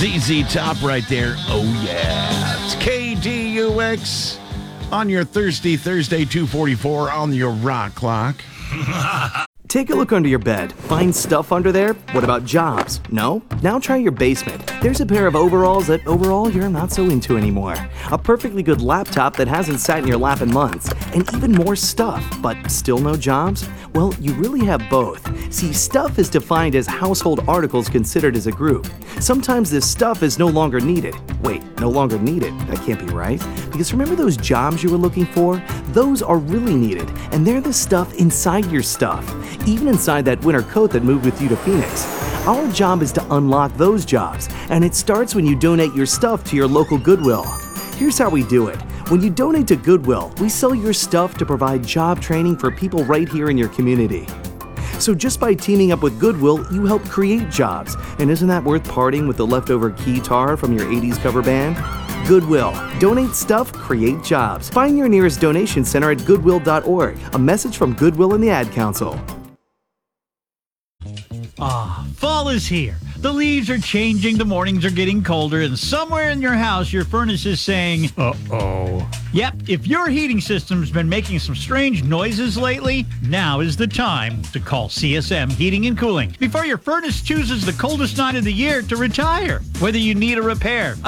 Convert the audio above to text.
ZZ Top right there. Oh, yeah. It's KDUX on your Thursday, 2:44 on your rock clock. Take a look under your bed. Find stuff under there? What about jobs? No? Now try your basement. There's a pair of overalls that overall you're not so into anymore. A perfectly good laptop that hasn't sat in your lap in months. And even more stuff, but still no jobs? Well, you really have both. See, stuff is defined as household articles considered as a group. Sometimes this stuff is no longer needed. Wait, no longer needed? That can't be right. Because remember those jobs you were looking for? Those are really needed, and they're the stuff inside your stuff. Even inside that winter coat that moved with you to Phoenix. Our job is to unlock those jobs, and it starts when you donate your stuff to your local Goodwill. Here's how we do it. When you donate to Goodwill, we sell your stuff to provide job training for people right here in your community. So just by teaming up with Goodwill, you help create jobs. And isn't that worth parting with the leftover guitar from your 80s cover band? Goodwill. Donate stuff, create jobs. Find your nearest donation center at goodwill.org. A message from Goodwill and the Ad Council. Fall is here. The leaves are changing, the mornings are getting colder, and somewhere in your house, your furnace is saying, uh-oh. Yep, if your heating system's been making some strange noises lately, now is the time to call CSM Heating and Cooling before your furnace chooses the coldest night of the year to retire. Whether you need a repair,